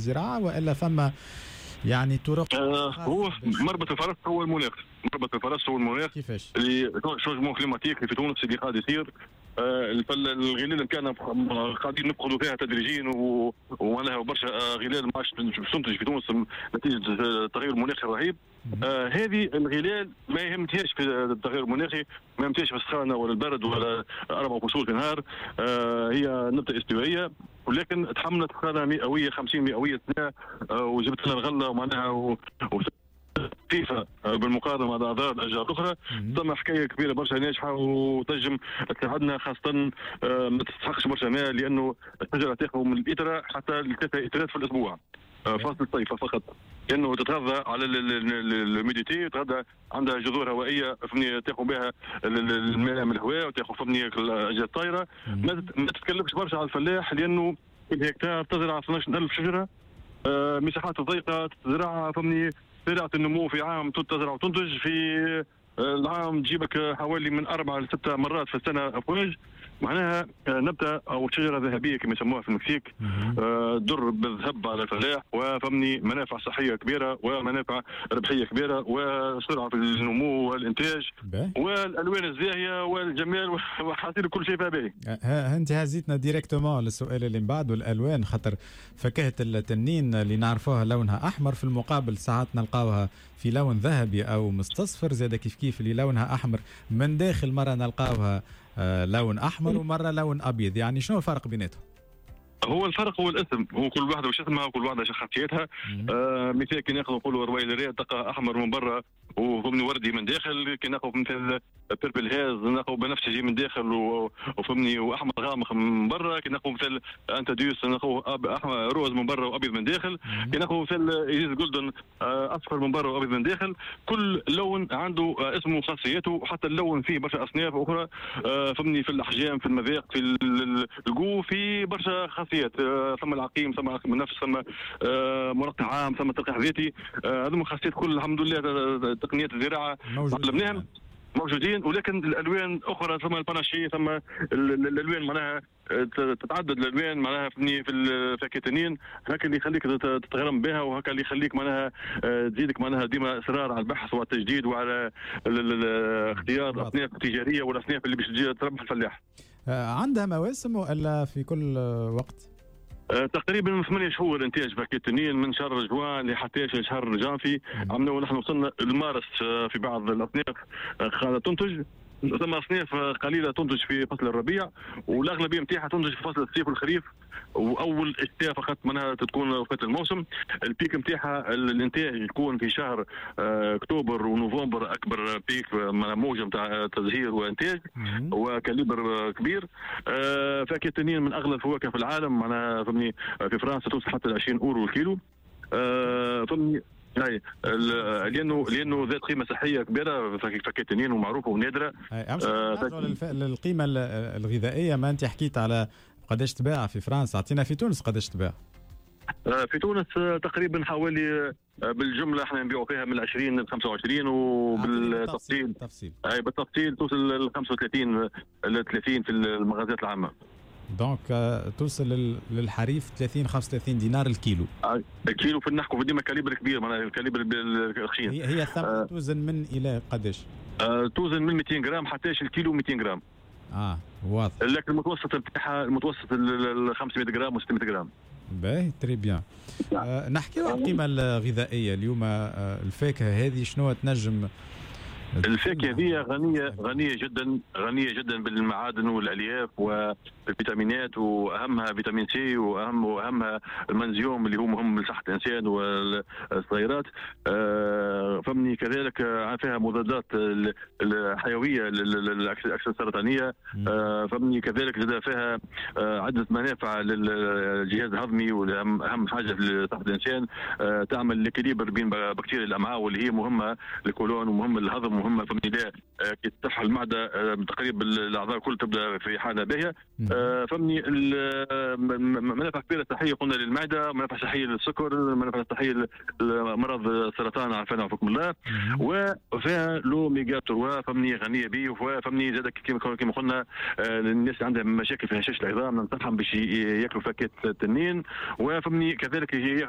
الزراعة وإلا ثم يعني طرق؟ هو مربط الفرس هو المناخ. مربط الفرس هو المناخ. كيفاش؟ اللي شونجمون كليماتيك اللي في تونس اللي قاعد يصير. الغلال كان قاعدين نفقدوا فيها تدريجيا ومعناها برشا غلال ما عادش تنتج في تونس نتيجه التغير المناخي الرهيب. هذه الغلال ما يهمتهاش في التغير المناخي، ما يهمتهاش في السخانه ولا البرد ولا 4 فصول في النهار. هي نبته استوائيه ولكن تحملت سخانه مئويه 50 مئويه سنه وجبت لنا الغله ومعناها كيفة بالمقارنة مع أعضاء الأشجار الأخرى. ثم حكاية كبيرة برشا ناجحة وتنجم تساعدنا، خاصة ما تستحقش برشا ماء لأنه الشجرة تاخذ من الإترة حتى 3 إترات في الأسبوع فصل الصيف فقط، لأنه تتغذى على الميديتي، تتغذى عندها جذور هوائية فمني تاخذ بها الماء من الهواء وتاخذ فمني الأشجار الطايرة. ما تتكلفش برشا على الفلاح لأنه كل هكتار تزرع 12,000 شجرة، مساحات ضيقة تزرعها فمني سرعة النمو في عام تزرع وتنتج، في العام تجيبك حوالي من 4 ل 6 مرات في السنة أفواج. معناها نبتة أو شجرة ذهبية كما يسموها في المكسيك، تضر بالذهب على الفلاح وفمني منافع صحية كبيرة ومنافع ربحية كبيرة وسرعة في النمو والإنتاج والألوان الزاهية والجمال وحاصل كل شيء فيها باهي. أنت هزيتنا ديريكتومون للسؤال اللي من بعد والألوان، خاطر فاكهة التنين اللي نعرفوها لونها أحمر في المقابل ساعات نلقاوها في لون ذهبي أو مستصفر، زاد كيف اللي لونها أحمر من داخل مرة نلقاوها لون أحمر ومرة لون أبيض، يعني شنو الفرق بيناتهم؟ هو الفرق هو الاسم، هو كل واحدة وش اسمها وكل واحدة شو خاصيتها. مثال كي ناخذ نقولوا رويل الريد تلقى أحمر من برا وفمني وردي من داخل، كي ناخذ مثل بيربل هاز ناخذ بنفسجي من داخل وفمني واحمر غامق من برا، كي ناخذ مثل انتاديوس ناخذ احمر روز من برا وابيض من داخل، كي ناخذ مثل ايزيز جولدن اصفر من برا وابيض من داخل. كل لون عنده اسمه وخاصيته، وحتى اللون فيه برشا اصناف اخرى فمني في الاحجام في المذاق في الجو في برشا خاصيات، ثم العقيم ثم عقيم النفس ثم مرقع عام ثم تلقيح ذاتي. هذوما خاصيات كل الحمد لله تقنيات الزراعه علمناهم موجودين، ولكن الالوان اخرى ثم الباناشي ثم الالوان معناها تتعدد الالوان معناها في الفاكهه التنين، هكا اللي يخليك تتغرم بها وهكا اللي يخليك معناها تزيدك معناها ديما اصرار على البحث والتجديد وعلى اختيار الاصناف التجاريه والاصناف اللي باش تجي تربح الفلاح. عندها مواسم ولا في كل وقت؟ تقريبا من 8 شهور انتاج فاكهه التنين، من شهر جوان لحتى شهر جانفي. عملنا ونحن وصلنا لمارس في بعض الاصناف قاعده تنتج، ثم اصناف قليله تنتج في فصل الربيع والاغلبيه نتاعها تنتج في فصل الصيف والخريف، واول اشتاء فقط منها تكون وقت الموسم. البيك نتاعها الانتاج يكون في شهر اكتوبر ونوفمبر، اكبر بيك موجه نتاع تزهير وانتاج وكاليبر كبير. فاكهه التنين من اغلى الفواكه في العالم، معناها فهمني في فرنسا توصل حتى ل 20 اورو الكيلو. فهمني اي لانه ذات قيمه صحيه كبيره فاكهه التنين ومعروفه ونادره. للقيمه الغذائيه، ما انت حكيت على قداش تباع في فرنسا، اعطينا في تونس قداش تباع؟ في تونس تقريبا حوالي بالجمله احنا نبيعوا فيها من 20 ل 25، وبالتفصيل اي بالتفصيل توصل ل 35 ل 30 في المغازات العامه. دونك توصل للحريف 30-35 دينار الكيلو. الكيلو في نحكوا في ديما كاليبر كبير، معناها الكاليبر الرخيص. هي الثمره توزن من الى قداش؟ توزن من 200 جرام حتى الكيلو 200 جرام. واضح. لكن المتوسط بتاعها المتوسط 500 جرام و 600 جرام. باهي تري بيان. نحكيو عن القيمه الغذائيه اليوم. الفاكهه هذه شنو تنجم؟ الفاكهه هذه غنيه جدا بالمعادن والالياف والفيتامينات، واهمها فيتامين سي واهمها المنزيوم اللي هو مهم لصحه الانسان والصغيرات. فمني كذلك فيها مضادات الحيويه للاكسده السرطانيه. فمني كذلك فيها عده منافع للجهاز الهضمي، واهم حاجه لصحه الانسان تعمل لكليبر بين بكتيريا الامعاء واللي هي مهمه للكولون ومهمه للهضم مهمه فمني لا كي تفتح المعده تقريبا الاعضاء الكل تبدا في حاله باهيه. فمني منافع كبيره صحيه قلنا للمعده، منافع صحيه للسكر، منافع صحيه لمرض السرطان عافانا وفقكم الله، وفيها لوميغا 3 فمني غنيه به، وفمني زاد كما قلنا الناس اللي عندها مشاكل في هشاشه العظام ننصحهم باش ياكلوا فاكهه التنين، وفمني كذلك